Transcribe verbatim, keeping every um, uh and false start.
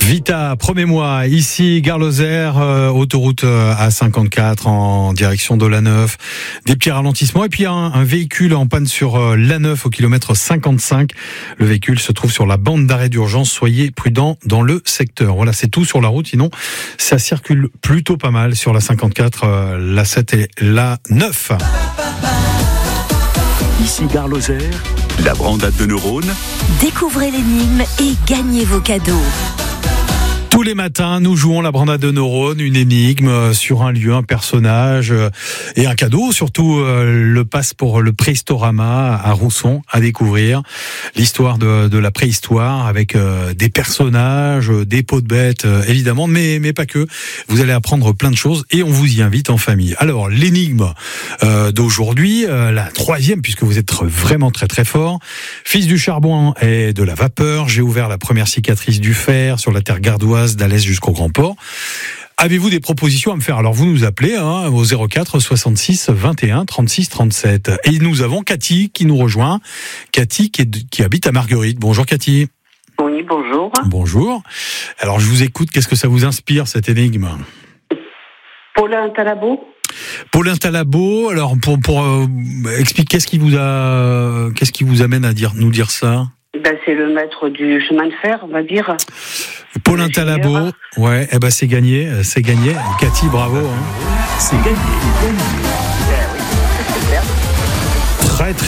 Vita, promets-moi, ici, Gare Lozère, euh, autoroute euh, A cinquante-quatre en direction de l'A neuf. Des petits ralentissements et puis un, un véhicule en panne sur euh, l'A neuf au kilomètre cinquante-cinq. Le véhicule se trouve sur la bande d'arrêt d'urgence. Soyez prudents dans le secteur. Voilà, c'est tout sur la route. Sinon, ça circule plutôt pas mal sur la cinquante-quatre, euh, l'A sept et l'A neuf. Ici Gare Lozère, la brandade de neurones. Découvrez l'énigme et gagnez vos cadeaux. Tous les matins, nous jouons la brandade de neurones, une énigme sur un lieu, un personnage et un cadeau. Surtout le passe pour le Préhistorama à Rousson à découvrir. L'histoire de, de la préhistoire avec des personnages, des peaux de bêtes évidemment, mais, mais pas que. Vous allez apprendre plein de choses et on vous y invite en famille. Alors l'énigme euh, d'aujourd'hui, euh, la troisième puisque vous êtes vraiment très très fort. Fils du charbon et de la vapeur, j'ai ouvert la première cicatrice du fer sur la terre gardoise d'Alès jusqu'au Grand Port. Avez-vous des propositions à me faire? Alors vous nous appelez hein, au zéro quatre soixante-six vingt et un trente-six trente-sept. Et nous avons Cathy qui nous rejoint. Cathy qui, est, qui habite à Marguerite. Bonjour Cathy. Oui, bonjour. Bonjour. Alors je vous écoute, qu'est-ce que ça vous inspire cette énigme? Paulin Talabot. Paulin Talabot, alors pour, pour euh, expliquer qu'est-ce qui vous a, qu'est-ce qui vous amène à dire, nous dire ça? Ben, c'est le maître du chemin de fer, on va dire. Paulin Talabot, ouais, eh ben c'est gagné, c'est gagné. Cathy, bravo. Hein. C'est gagné. Très très